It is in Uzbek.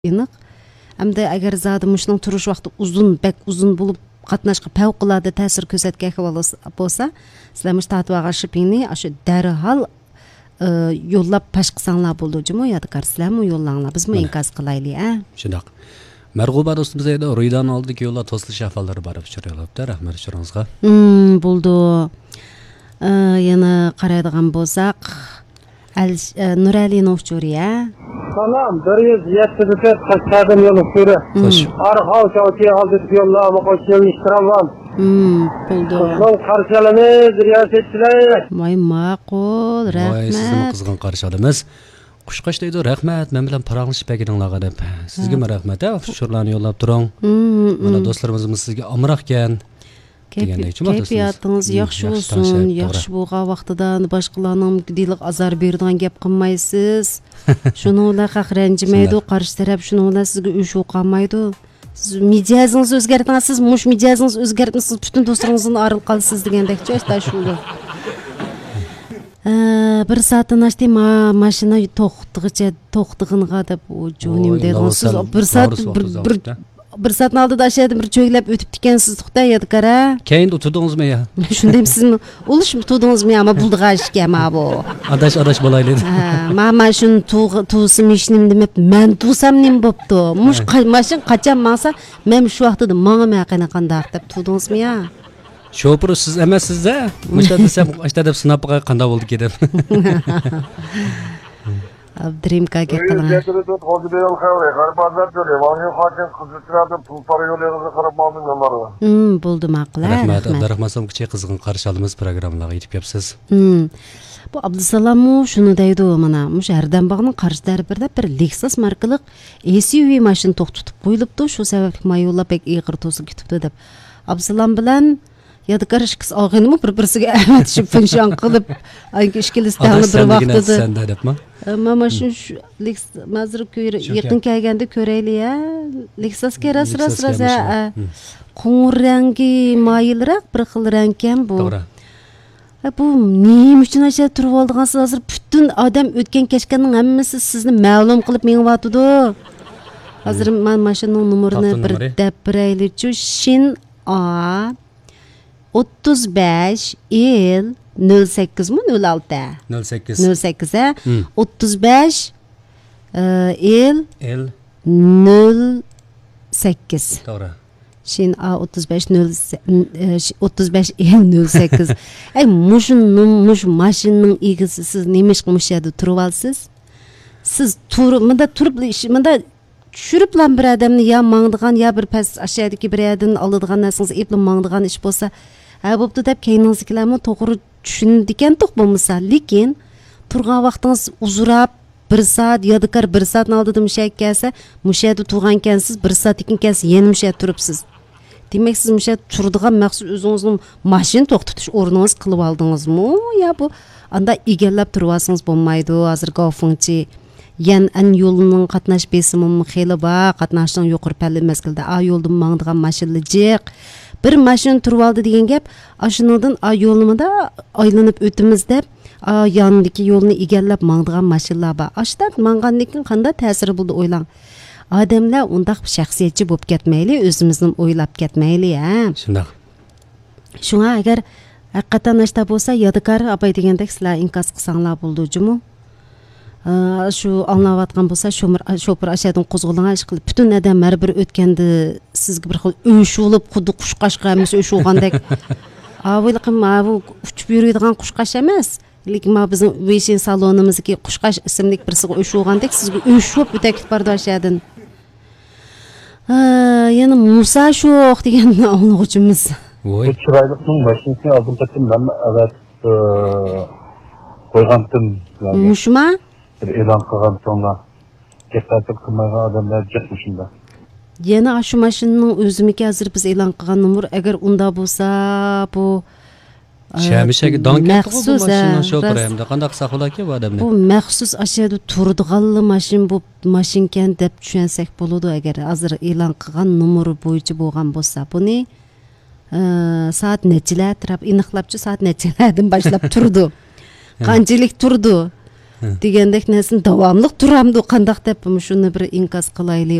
aniq. Hamda agar zodi mushning turish vaqti bek uzun bo'lib qatnashga favqulodda ta'sir ko'rsatgan bo'lsa, sizlar mush tatib olgan shipingni shu darhol yo'llab pash qilsanglar bo'ldimi yoki qarsizlarmi yo'llanglar bizmi inkos qilaylik a shundoq marg'ubat do'stimiz edi ro'ydan oldiki yo'llar to'silish ahvollari bor uchrayapti rahmat shuringizga bo'ldi yana qaraydigan bo'lsak Nurali Novchuriya Salam, 107 Kaçadım yolu sürü. Arxal çavçı aldık yolla ama koşuyor iştiramam. Buldu. Kızgın karşılanız, riyasetçiler. Vay maqul, rahmat. Sizmi qizg'in qarshilamiz. Qushqash deydi, rahmat. Men bilan paranglashib kelganinglarga deb. Sizga rahmat. Ushurlarni yo'llab turing. Mana do'stlarimiz sizga omroq ekan. Kayfiyatingiz yaxshi bo'lsin, yaxshi bo'lgan vaqtidan boshqalarning deylik azar beradigan gap qilmaysiz. Shuni ular haq ranjimaydi, qarshi taraf shuni ular sizga uyshu qolmaydi. Siz mijozingizni o'zgartirasiz, mush mijozingizni o'zgartmasiz, butun do'stlaringizni ayril qolsiz degandekchi asta shunday. Bir soatdan ashti mashina to'xtig'iga deb jo'nim degansiz. Bir saatni oldida ashada bir cho'ylab o'tib ekansiz to'xta yedi qara. Keyin o'tdingizmi ya? Shunday sizmi? Ulish o'tdingizmi ama buldg'ashga ma bu. Adash bo'laylik. Mama shuni tu'sim ishnim demab, men tu'sam nim bo'pti. Mush mashin qachon masa, men shu vaqtida menga qanday deb tu'dingizmi ya? Shopur siz emassiz-da? Mushta desam, ashta deb sinab qanday bo'ldi kedib. Abdrimka gap qilaman. Bo'ldi ma'qul. Rahmat, Abdurahmonsom kichik qizg'in qarshi olamiz programmalarga yetib kelibsiz. Bu Abdusalommu shuni deydi, mana mush Ardambog'ning qarshi tarafida bir Lexus markalik SUV mashina to'xtatib qo'yilibdi, shu sababli mayollab bek ig'ir to'sib ketibdi deb. Abdusalom bilan Yadgar ishqiz og'inimi bir-birisiga avatishib funksiyon qilib, anki ishkilistani bir vaqtida. Mama shu mazir yaqin kelganda ko'raylik ya. Lexusga ras-ras qo'ng'ir rangi mayilroq bir xil rang ham bu. Bu nima uchun acha turib olgansiz hozir butun odam o'tgan kechganning hammasi sizni ma'lum qilib menvatdi. Hozir men mashinaning nomerini bir deb biraylikchi Shin A 35 il 08 mi 06 08 35 il 08 Doğru. Shin A 35 il 08 Ay mush mashinaning egisi siz nima ish qilmishadi turib olsiz siz turib tushiriblan bir odamni ya mangdigan ya bir past aşağıdaki bir yerdan oladigan narsangiz epli mangdigan ish bo'lsa bo'pti deb keyiningizkilarni to'g'ri tushundikan to'q bo'lmasa lekin turgan vaqtingiz uzurab 1 soat yodikar 1 soatni oldida mushak kelsa mushada turgan ekansiz 1 soat ekan kelsa yana mushada turibsiz demak siz mushada turadigan maqsad o'zingizning mashina to'xtatish o'rningiz qilib oldingizmi yo bu anda egallab turib olsangiz bo'lmaydi hozir gofingchi an yo'lining qatnash besimimi xeli bor qatnashning yuqori palli mazgilda yo'lda mangdigan mashina jiq bir mashina turib oldi degan gap ashundan yo'limida aylanib o'timiz deb yonidagi yo'lni egallab mangdigan mashinalar bor ashdan mangandan keyin qanday ta'siri bo'ldi o'ylang odamlar undaq shaxsiyatchi bo'lib ketmayli o'zimizni o'ylab ketmayli shundoq shunga agar haqiqatan nashta bo'lsa yodikar apay degandek sizlar inkos qilsanglar bo'ldi jumu shu anglayotgan bo'lsa shopir ashadan qo'zg'algan ish qilib butun adam har bir o'tganda sizga bir xil o'shulib xuddi qushqashqa emas o'shugandek o'ylaqim bu uchib yuradigan qushqash emas lekin bizning veshin salonimizdagi qushqash ismli birisiga o'shugandek sizga o'shib o'takib bordi ashadan yana Musa sho'x deganni anglag'uchimiz voy chiroyliqning mashinasini oldim ketdim men avat qo'ygandim mushma e'lon qilgan so'ngra kattatir qilmagan odamlar jiqmi shunda yana shu mashinaning o'zimiki hozir biz e'lon qilgan nomer agar unda bo'lsa bu Şəmişəki danket mashina şoför hamda qanday qilsa bo'ladi bu odamni bu maxsus ashada turdiganli mashin bu mashinkan deb tushunsak bo'ladi agar hozir e'lon qilgan nomeri bo'yicha bo'lgan bo'lsa buni soat nechilar taraf aniqlabchi soat nechilardan boshlab turdi qanchalik turdi degandek narsa davomli turamdi qandaq deb shuni bir inkos qilaylik